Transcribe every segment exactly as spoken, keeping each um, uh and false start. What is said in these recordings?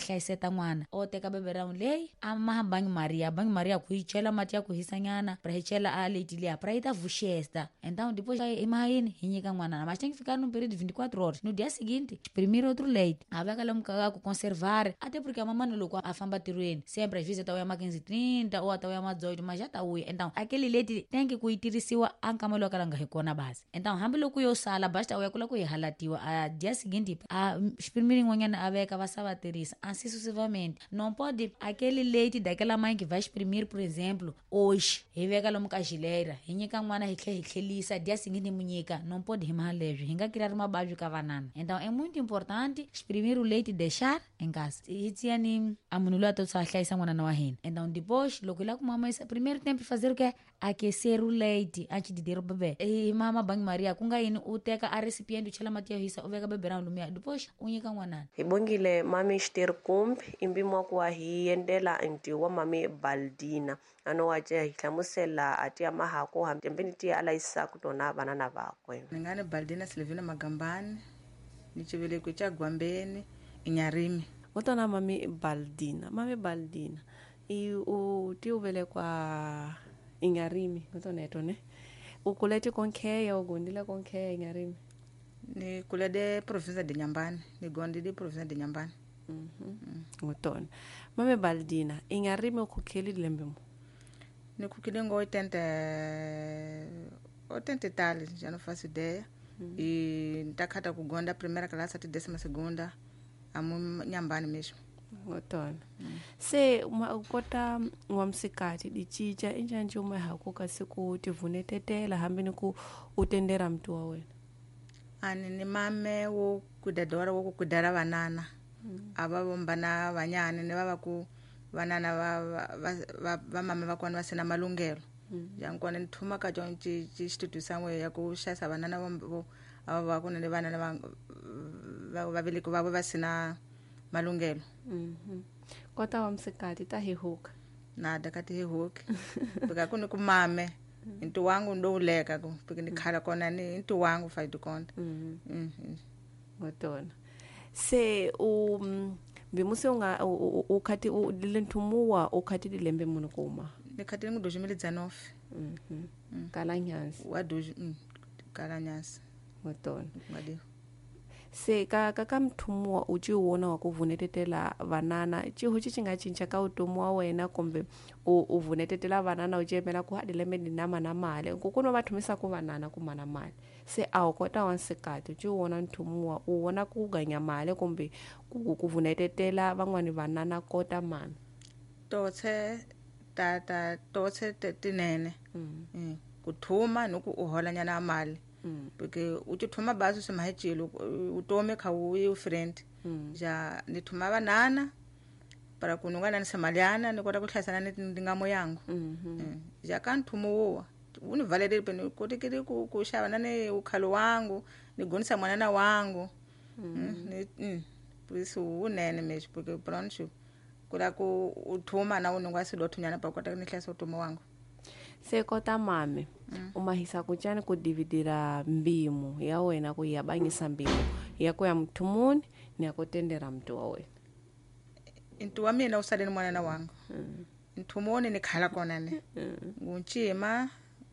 hlayiseta n'wana o teka bebe ra leyi a maha bangi maria bangi maria ku yi chela mati ya ku hisanyana pra hi chela a late liya pra yi ta vuxesta então depois i maha yini hi nyika n'wana mas tem que ficar num período de vinte e quatro horas no dia seguinte exprimir outro leite a veka lomu ka ku conservar até porque a mamãe loko a famba tirweni sempre às vezes ata uya ma quinze e trinta ou ata uya ma dezoito mas já tá uya então aquele leite tem que ku yi tirisiwa a nkamelo ka nga hi kona basi então hambi loko yo sala basta uya kula ku yi halatiwa a dia seguinte a exprimir n'wanyana a veka va sa va tirisa assim sucessivamente não pode aquele leite daquela mãe que vai exprimir por exemplo hoje hi veka lomu ka geleira hi nyika n'wana hi tlhe hi tlhelisa dia seguinte hi mu nyika não pode hi maha leswi hi nga criar mababyo ka vanana então é muito importante exprimir o leite e deixar em casa hi tsiya ni a munhu loyi a ta a hlayisa n'wanana wa hina então depois loko hi la ku mamisa primeiro tempo fazer o que aquecer o leite antes de der o bebê hi mama bangi maria ku nga yini u teka a recipiente u chela mati ya hisa u veka bebe ra lumiya depois u nyika n'wanana hi bongile mami Esther Kumbi imbimo ku wa hi endela nti wa mami Baldina ano wa je hi hlamusela ati ya mahako hambeni ti ala isa ku tona vanana vakwe ni nga ni Baldina Silvina Magambani ni chiveleko cha Gwambeni inyarimi utona mami Baldina mami Baldina i u ti u velekwa inyarimi utona etone ukuleti konkheya ugundile konkheya inyarimi ni kulede province de Nyambani ni gondi de province de Nyambani mhm mm. Ngotona mame Baldina inyarimi ukhokheli lembemo ni kukile ngo tente o tente tali já não faço ideia mm. E ntakata kugonda primeira classe até décima segunda amu Nyambani mesmo ngotona mm. Se uma ukota ngwamsikati dichicha injanje uma hako kasiku tivunetetela hambi ni ku utendera mtu wa wena ani ni mame wo kudadora wo kudara vanana mm. Aba bombana banyane ne baba ku vanana va va va mama va kwana vasina malungelo mm. Yankwana nithuma ka jonchi institute samwe ya ku shasa vanana vo aba va kuna ne vanana va va veleko va vasina malungelo mhm kota wa msikati ta hihuka nada kati hihuka bika kuni ku mame into wangu ndo uleka ku bika nikhala kona ni into wangu fight konta mhm mhm ngotona se um bimuse unga ukati dilentumuwa ukati dilembe muno kuma nikati mu dois mil e dezenove mhm kalanyansi wa dois kalanyansi ngotona ngadi se ka ka kamthumuwa uchi uona wa kuvunetetela vanana chiho chichinga chincha ka utomuwa wena kumbe uvunetetela vanana uchemela ku hadilembe dinama na mali kukuno vathumisa ku vanana kumana mali se awukota wansikati uchi uona nthumuwa uona ku ganya mali kumbe kuvunetetela van'wani vanana kota mana totse tata totse tinene mhm kuthuma noku uhola nyana mali mm. Porque utithuma bazo semahejelo utome khawu friend mm. Ja nithuma vanana para kunungana nisemaliana nikota kuhlasana ndingamo yangu mm -hmm. Mm. Ja kanthumu uni valele pene kotikiri kushava nane ukhalo wangu nigonisa mwanana wangu mm. Mm. Ni mm. Puisu unene mesh porque pronto kula ku uthuma na unungwasi lothunyana pa kota nihlasa utomo wangu se kota mame mm. Umahisa kuchani kudividira mbimu ya wena kuyabangisa mbimu yako ya mthumuni ni yakutendera mtu wa wena intu wa mina usaleni mwanana wangu mm. Nthumuni nikhala kona ne mm. Ngunchima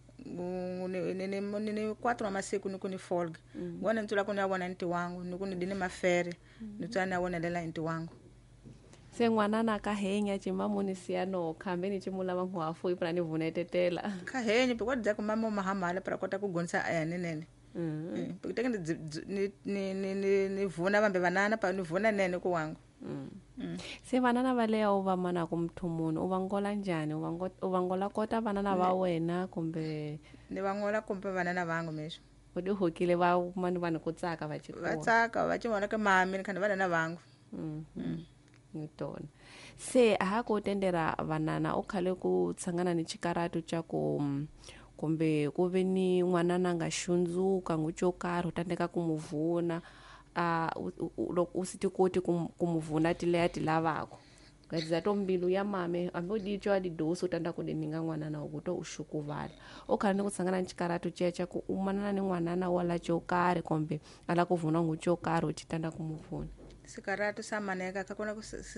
nini nini quatro amasiku nikuni folga mm. Ngona ntula kuna wona nti wangu nikuni dini mafere mm. Nitsana wona lela nti wangu se ngwanana ka henya chimamuni siano khambeni chimula vanhu afu ipra ni vunetetela ka henya pekwa dza ku mama mahamala para kota ku gonisa aya nene mhm pekuteke ni ni ni ni vuna vambe vanana pa ni vuna nene ku wangu mhm se vanana vale ova mana ku mthumuno uvangola njani uvangola uvangola kota vanana va wena kumbe ni vangola kumbe vanana vangu mesho udi hokile va mani vanhu ku tsaka va chikho va tsaka va chimona ka mami khana vanana vangu mhm ngitona se ahako tendera vanana okhale ku tsangana ni chikaratu cha ku kumbe ku veni n'wanana nga xundzuka nguchokari utandeka kumuvuna a loko usitikoti kumuvuna tileya tilavako ngadziza tombilu ya mame ambe dicho adi doso utanda ku deninga n'wanana ukuto ushukuvala okhale ni ku tsangana ni chikaratu checha ku umanana ni n'wanana wala chokari kumbe ala kuvuna nguchokari utitanda kumuvuna sikaratu samaneka kakona